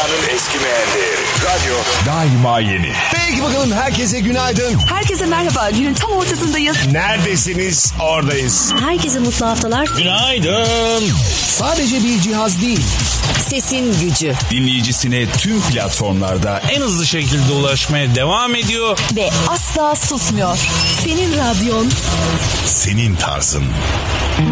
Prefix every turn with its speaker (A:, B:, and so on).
A: Dünyanın eskimeyen değeri. Radyo daima yeni.
B: Peki bakalım, herkese günaydın.
C: Herkese merhaba. Günün tam ortasındayız.
B: Neredesiniz? Oradayız.
D: Herkese mutlu haftalar.
E: Günaydın.
B: Sadece bir cihaz değil,
D: Sesin gücü.
E: Dinleyicisine tüm platformlarda en hızlı şekilde ulaşmaya devam ediyor.
C: Ve asla susmuyor. Senin radyon.
A: Senin tarzın.